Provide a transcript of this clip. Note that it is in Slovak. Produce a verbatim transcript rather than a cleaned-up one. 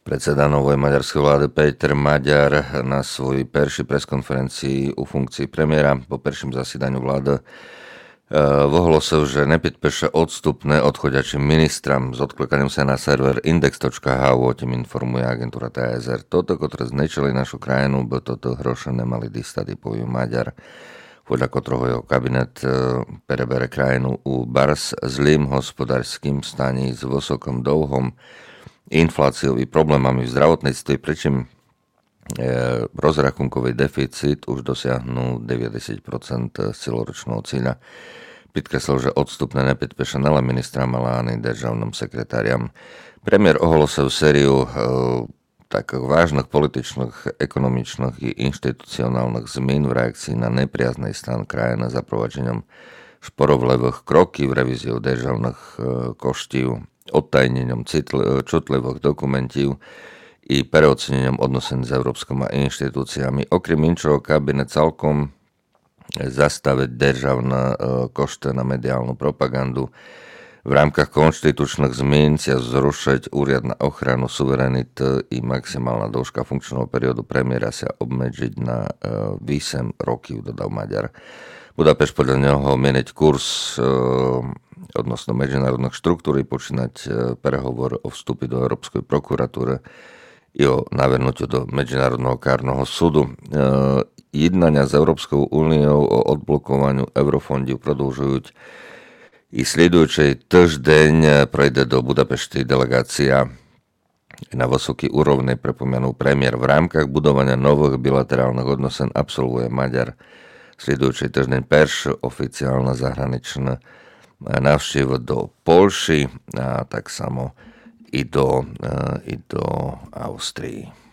Predseda novej maďarskej vlády Péter Maďar na svojej peršej preskonferencii u funkcii premiéra po perším zasedaniu vlády ohlásil, že nepodpíše odstupné odchodiacim ministram. S odklikaním sa na server index bodka há u, o tým informuje agentúra té es er. Toto, ktoré znečili našu krajinu, by toto hroše nemali distať, povie Maďar. Podľa ktorého jeho kabinet perebere krajinu u bars zlým hospodárským staní s vysokom dlhom, infláciou i problémami v zdravotníctve, pričím rozrachunkový deficit už dosiahnu deväťdesiat percent celoročného cíľa. Podkreslil, že odstupné nepodpíše nelen ministram, ale ani državným sekretáriam. Premiér ohlásil sériu tak vážnych političných, ekonomičných i inštitucionálnych zmien v reakcii na nepriaznej stan krajiny zaprovačením šporovlevých kroky v revíziu državných koštív, odtajnením čutlivých dokumentov i preocenením odnosení s európskymi inštitúciami. Okrem inčoho kabinet celkom zastaviť državné košty na mediálnu propagandu. V rámkach konštitučných zmien sa zrušiť úrad na ochranu suverenity i maximálna dĺžka funkčného periodu premiéra sa obmedziť na osem rokov, dodal Maďar. Budapešť podľa neho meniť kurz odnosno medzinárodných štruktúr i počínať prehovor o vstupe do Európskej prokuratúry i o navrhnutiu do Medzinárodného kárneho súdu. Jednania s Európskou úniou o odblokovaní eurofondov produžujú i sledujúcej týždeň prejde do Budapešti delegácia na vysoký úrovni, pripomínal premiér. V rámkach budovania nových bilaterálnych odnosен absolvuje Maďar sledujúcej týždeň peršiu oficiálne zahraničné návštevu do Polši a tak samo i do, i do Austrii.